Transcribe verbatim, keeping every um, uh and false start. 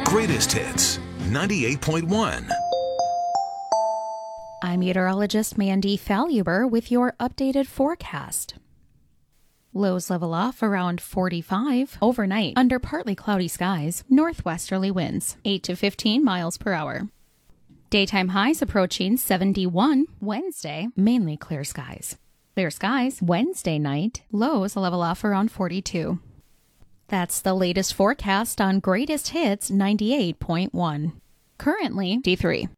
Greatest Hits ninety-eight point one. I'm meteorologist Mandy Faluber with your updated forecast. Lows level off around forty-five overnight under partly cloudy skies, northwesterly winds eight to fifteen miles per hour. Daytime highs approaching seventy-one Wednesday, mainly clear skies. Clear skies Wednesday night, lows level off around forty-two. That's the latest forecast on Greatest Hits ninety-eight point one. Currently D three.